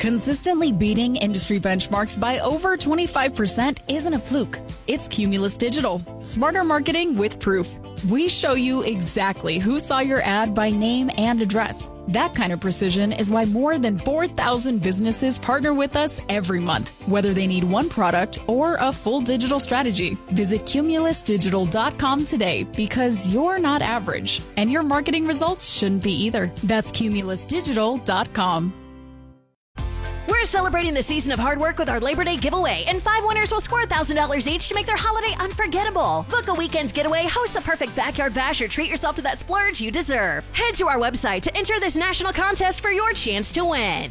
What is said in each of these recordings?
Consistently beating industry benchmarks by over 25% isn't a fluke. It's Cumulus Digital. Smarter marketing with proof. We show you exactly who saw your ad by name and address. That kind of precision is why more than 4,000 businesses partner with us every month, whether they need one product or a full digital strategy. Visit cumulusdigital.com today because you're not average, and your marketing results shouldn't be either. That's cumulusdigital.com. We're celebrating the season of hard work with our Labor Day giveaway, and 5 winners will score $1,000 each to make their holiday unforgettable. Book a weekend getaway, host the perfect backyard bash, or treat yourself to that splurge you deserve. Head to our website to enter this national contest for your chance to win.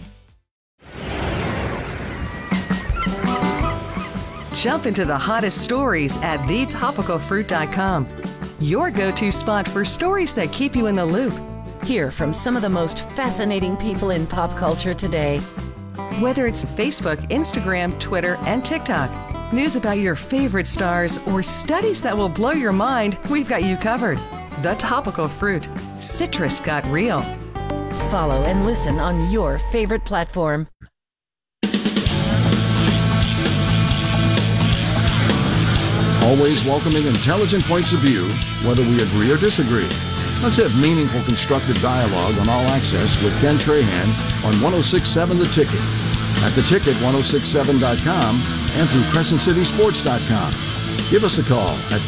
Jump into the hottest stories at thetopicalfruit.com. Your go-to spot for stories that keep you in the loop. Hear from some of the most fascinating people in pop culture today. Whether it's Facebook, Instagram, Twitter, and TikTok, news about your favorite stars, or studies that will blow your mind, we've got you covered. The Topical Fruit. Citrus got real. Follow and listen on your favorite platform. Always welcoming intelligent points of view, whether we agree or disagree. Let's have meaningful, constructive dialogue on All Access with Ken Trahan on 1067 The Ticket, at theticket1067.com, and through CrescentCitySports.com. Give us a call at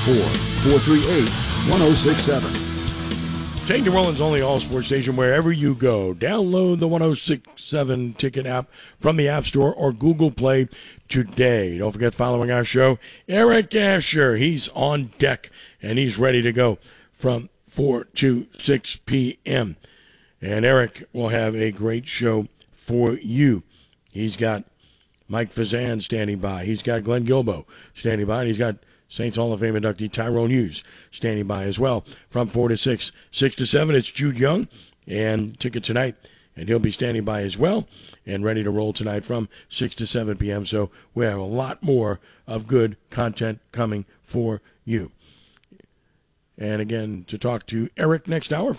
504-438-1067. Take New Orleans' only all-sports station wherever you go. Download the 1067 Ticket app from the App Store or Google Play today. Don't forget, following our show, Eric Asher. He's on deck, and he's ready to go from 4 to 6 p.m. And Eric will have a great show for you. He's got Mike Fazan standing by. He's got Glenn Gilbo standing by. And he's got Saints Hall of Fame inductee Tyrone Hughes standing by as well from 4 to 6. 6 to 7, it's Jude Young and Ticket tonight. And he'll be standing by as well and ready to roll tonight from 6 to 7 p.m. So we have a lot more of good content coming for you. And again, to talk to Eric next hour,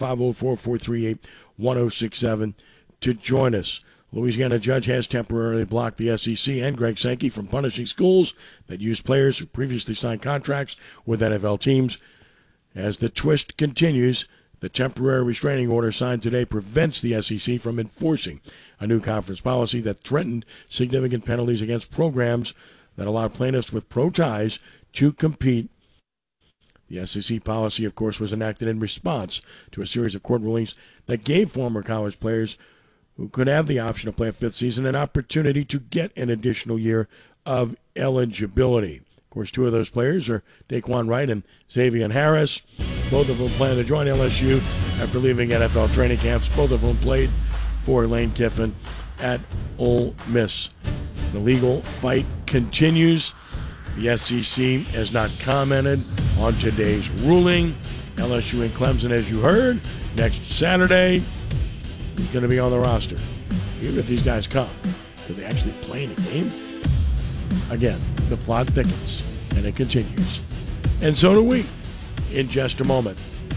504-438-1067 to join us. Louisiana judge has temporarily blocked the SEC and Greg Sankey from punishing schools that use players who previously signed contracts with NFL teams. As the twist continues, the temporary restraining order signed today prevents the SEC from enforcing a new conference policy that threatened significant penalties against programs that allow plaintiffs with pro ties to compete. The SEC policy, of course, was enacted in response to a series of court rulings that gave former college players who could have the option to play a fifth season an opportunity to get an additional year of eligibility. Of course, two of those players are Daquan Wright and Xavier Harris. Both of them plan to join LSU after leaving NFL training camps. Both of them played for Lane Kiffin at Ole Miss. The legal fight continues. The SEC has not commented on today's ruling. LSU and Clemson, as you heard, next Saturday is going to be on the roster. Even if these guys come, do they actually play in a game? Again, the plot thickens, and it continues. And so do we in just a moment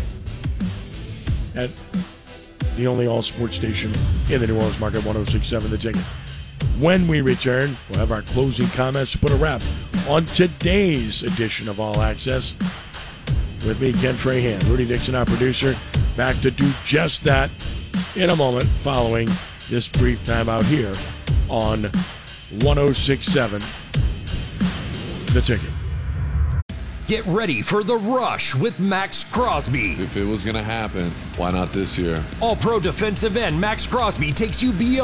at the only all-sports station in the New Orleans market, 1067 The Ticket. When we return, we'll have our closing comments to put a wrap on today's edition of All Access. With me, Ken Trahan, Rudy Dixon, our producer, back to do just that in a moment following this brief time out here on 1067 The Ticket. Get ready for The Rush with Max Crosby. If it was going to happen, why not this year? All-pro defensive end Max Crosby takes you beyond